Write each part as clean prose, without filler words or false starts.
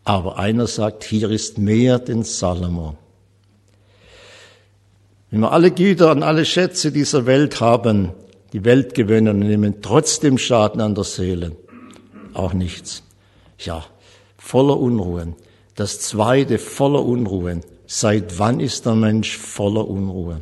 Aber einer sagt, hier ist mehr denn Salomo. Wenn wir alle Güter und alle Schätze dieser Welt haben, die Welt gewinnen und nehmen trotzdem Schaden an der Seele, auch nichts. Ja, voller Unruhe. Das zweite, voller Unruhe. Seit wann ist der Mensch voller Unruhe?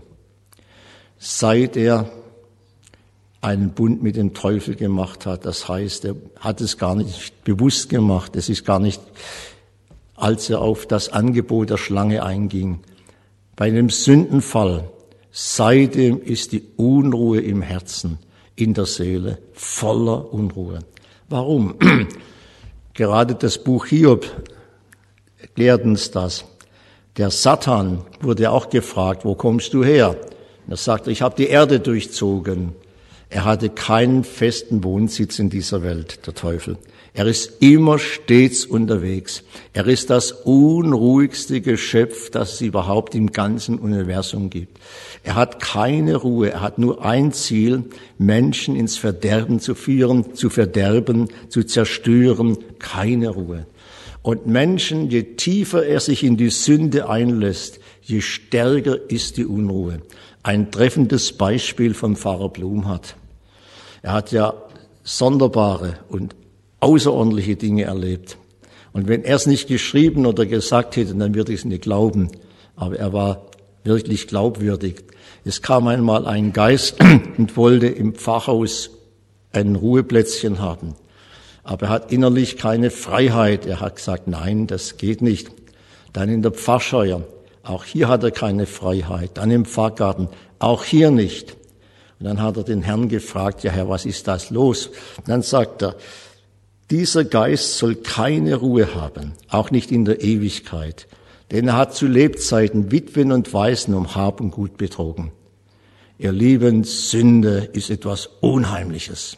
Seit er einen Bund mit dem Teufel gemacht hat. Das heißt, er hat es gar nicht bewusst gemacht. Es ist gar nicht, als er auf das Angebot der Schlange einging. Bei dem Sündenfall, seitdem ist die Unruhe im Herzen, in der Seele, voller Unruhe. Warum? Gerade das Buch Hiob erklärt uns das. Der Satan wurde auch gefragt, wo kommst du her? Er sagte, ich habe die Erde durchzogen. Er hatte keinen festen Wohnsitz in dieser Welt, der Teufel. Er ist immer stets unterwegs. Er ist das unruhigste Geschöpf, das es überhaupt im ganzen Universum gibt. Er hat keine Ruhe. Er hat nur ein Ziel, Menschen ins Verderben zu führen, zu verderben, zu zerstören. Keine Ruhe. Und Menschen, je tiefer er sich in die Sünde einlässt, je stärker ist die Unruhe. Ein treffendes Beispiel vom Pfarrer Blumhardt. Er hat ja sonderbare und außerordentliche Dinge erlebt. Und wenn er es nicht geschrieben oder gesagt hätte, dann würde ich es nicht glauben. Aber er war wirklich glaubwürdig. Es kam einmal ein Geist und wollte im Pfarrhaus ein Ruheplätzchen haben. Aber er hat innerlich keine Freiheit. Er hat gesagt, nein, das geht nicht. Dann in der Pfarrscheuer, auch hier hat er keine Freiheit. Dann im Pfarrgarten, auch hier nicht. Und dann hat er den Herrn gefragt, ja Herr, was ist das los? Und dann sagt er, dieser Geist soll keine Ruhe haben, auch nicht in der Ewigkeit. Denn er hat zu Lebzeiten Witwen und Waisen um Hab und Gut betrogen. Ihr Lieben, Sünde ist etwas Unheimliches.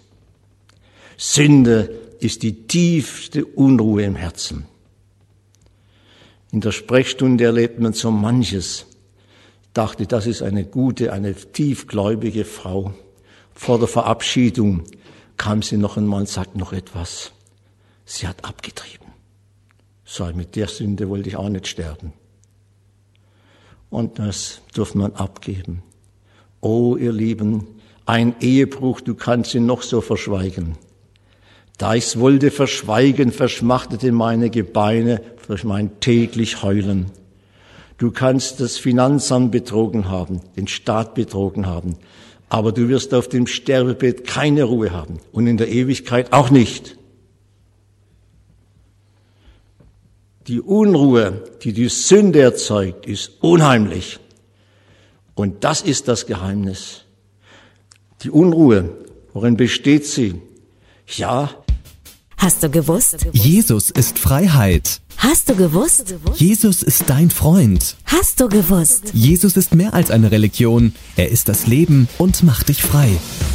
Sünde ist die tiefste Unruhe im Herzen. In der Sprechstunde erlebt man so manches. Ich dachte, das ist eine gute, eine tiefgläubige Frau. Vor der Verabschiedung kam sie noch einmal und sagte noch etwas. Sie hat abgetrieben. So, mit der Sünde wollte ich auch nicht sterben. Und das durfte man abgeben. Oh, ihr Lieben, ein Ehebruch, du kannst ihn noch so verschweigen. Da ich's wollte verschweigen, verschmachtete meine Gebeine durch mein täglich Heulen. Du kannst das Finanzamt betrogen haben, den Staat betrogen haben, aber du wirst auf dem Sterbebett keine Ruhe haben und in der Ewigkeit auch nicht. Die Unruhe, die die Sünde erzeugt, ist unheimlich. Und das ist das Geheimnis. Die Unruhe, worin besteht sie? Ja. Hast du gewusst? Jesus ist Freiheit. Hast du gewusst? Jesus ist dein Freund. Hast du gewusst? Jesus ist mehr als eine Religion. Er ist das Leben und macht dich frei.